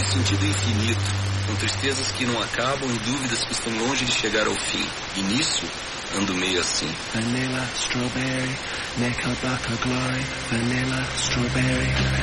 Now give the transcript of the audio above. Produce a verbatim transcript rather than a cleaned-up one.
de sentido infinito, com tristezas que não acabam e dúvidas que estão longe de chegar ao fim. E nisso, ando meio assim. Vanilla, strawberry, Knickerbocker glory, vanilla, strawberry.